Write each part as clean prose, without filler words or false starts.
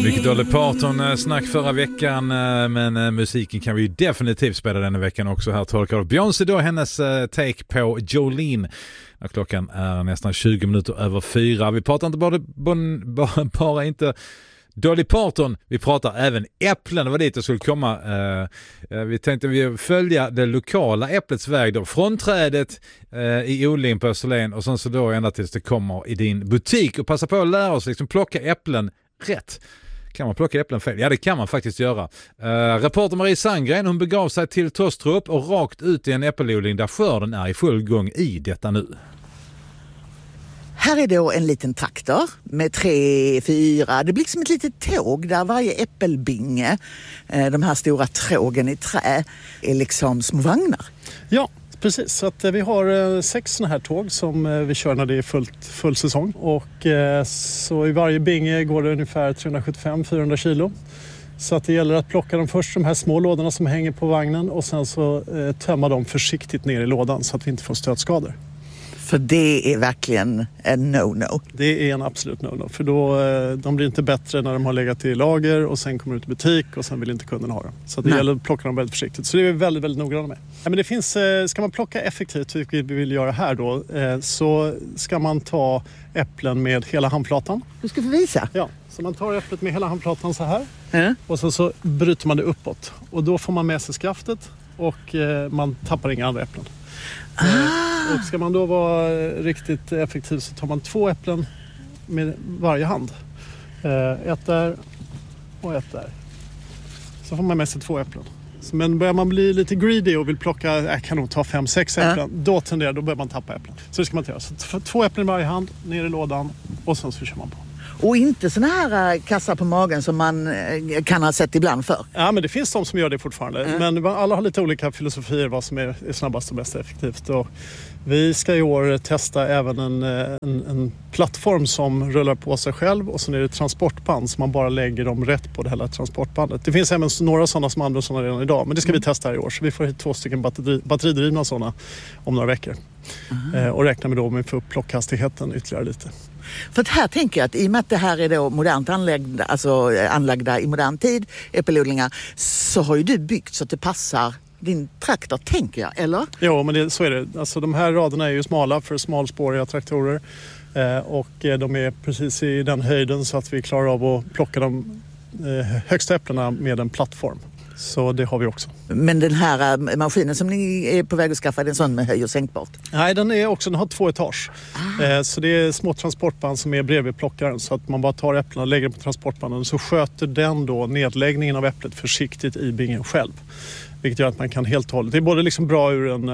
Mycket Dolly Parton snack förra veckan, men musiken kan vi ju definitivt spela denna veckan också. Här tolkar Beyoncé då hennes take på Jolene. Klockan är nästan 20 minuter över 4. Vi pratar inte bara inte Dolly Parton, vi pratar även äpplen. Det var dit jag skulle komma. Vi tänkte vi följa det lokala äpplets väg då, från trädet i odling på Österlen och sen så då ända tills det kommer i din butik, och passa på att lära oss liksom plocka äpplen rätt. Kan man plocka äpplen fel? Ja, det kan man faktiskt göra. Reporter Marie Sandgren, hon begav sig till Tostrup och rakt ut i en äppelodling där skörden är i full gång i detta nu. Här är då en liten traktor med 3-4, det blir som ett litet tåg där varje äppelbinge, de här stora trågen i trä, är liksom små vagnar. Ja, precis. Så att vi har 6 sådana här tåg som vi kör när det är full säsong. Och så i varje binge går det ungefär 375-400 kilo. Så att det gäller att plocka dem först, de här små lådorna som hänger på vagnen, och sen så tömma dem försiktigt ner i lådan så att vi inte får stötskador. För det är verkligen en no-no. Det är en absolut no-no. För då, de blir inte bättre när de har legat i lager och sen kommer ut i butik och sen vill inte kunden ha dem. Så det gäller att plocka dem väldigt försiktigt. Så det är vi väldigt, väldigt noggranna med. Ja, men det finns, ska man plocka effektivt, vilket vi vill göra här då, så ska man ta äpplen med hela handflatan. Du ska få visa. Ja, så man tar äpplet med hela handflatan så här. Och sen så bryter man det uppåt. Och då får man med sig skaftet och man tappar inga andra äpplen. Och ska man då vara riktigt effektiv så tar man 2 äpplen med varje hand. Ett där och ett där. Så får man med sig 2 äpplen. Men börjar man bli lite greedy och vill plocka, jag kan nog ta 5-6 äpplen, då börjar man tappa äpplen. Så det ska man inte göra. Så 2 äpplen i varje hand, ner i lådan och sen så kör man på. Och inte såna här kassar på magen som man kan ha sett ibland för. Ja, men det finns de som gör det fortfarande. Men alla har lite olika filosofier vad som är snabbast och mest effektivt. Och vi ska i år testa även en plattform som rullar på sig själv, och sen är det transportband som man bara lägger dem rätt på det hela transportbandet. Det finns även några sådana som använder sådana redan idag, men det ska vi testa här i år. Så vi får hit 2 stycken batteridrivna sådana om några veckor. Och räkna med då om vi får upp plockhastigheten ytterligare lite. För att här tänker jag att i och med att det här är då modernt anlagda i modern tid, äppelodlingar, så har ju du byggt så att det passar din traktor, tänker jag, eller? Ja, men så är det. Alltså, de här raderna är ju smala för smalspåriga traktorer. Och de är precis i den höjden så att vi klarar av att plocka de högsta äpplena med en plattform. Så det har vi också. Men den här maskinen som ni är på väg att skaffa, är den sån med höj och sänkbart? Nej, den har 2 etage. Så det är små transportband som är bredvid plockaren, så att man bara tar äpplena och lägger dem på transportbanden, så sköter den då nedläggningen av äpplet försiktigt i bingen själv. Vilket gör att man kan helt och hållet. Det är både liksom bra ur en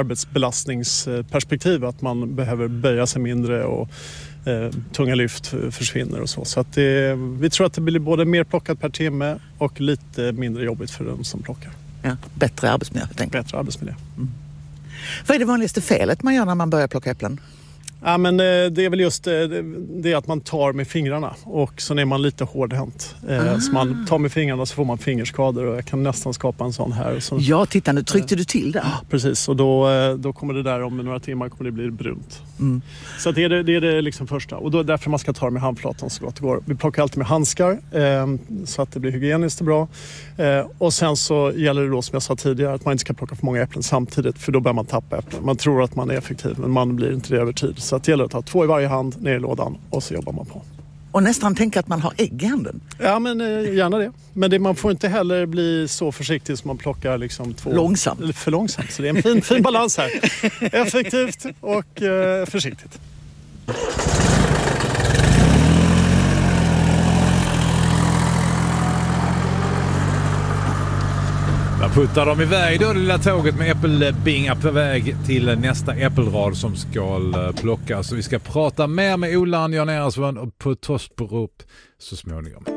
arbetsbelastningsperspektiv, att man behöver böja sig mindre och tunga lyft försvinner och så. Så att vi tror att det blir både mer plockat per timme och lite mindre jobbigt för den som plockar. Ja, bättre arbetsmiljö. Bättre arbetsmiljö. Vad är det vanligaste felet man gör när man börjar plocka äpplen? Ja, men det är väl just det att man tar med fingrarna, och så är man lite hårdhänt. Så man tar med fingrarna så får man fingerskador, och jag kan nästan skapa en sån här. Så, ja, titta, nu tryckte du till det. Ja, precis, och då kommer det där om några timmar kommer det bli brunt. Så att det är det liksom första, och då är det därför man ska ta det med handflatan så gott det går. Vi plockar alltid med handskar så att det blir hygieniskt och bra. Och sen så gäller det då, som jag sa tidigare, att man inte ska plocka för många äpplen samtidigt, för då börjar man tappa äpplen. Man tror att man är effektiv, men man blir inte det över tid. Så att det gäller att ta 2 i varje hand, ner i lådan, och så jobbar man på. Och nästan tänka att man har ägg i handen. Ja, men gärna det. Men man får inte heller bli så försiktig som man plockar liksom 2. Långsamt. För långsamt. Så det är en fin balans här. Effektivt och försiktigt. Där puttar de iväg då, det lilla tåget med äppelbingar på väg till nästa äppelrad som ska plockas. Vi ska prata mer med odlaren Jan Ersvön och på Tostrup så småningom.